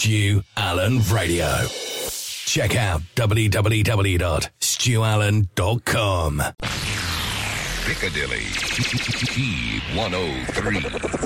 Stu Allen Radio. Check out www.stuallen.com. Piccadilly, P103.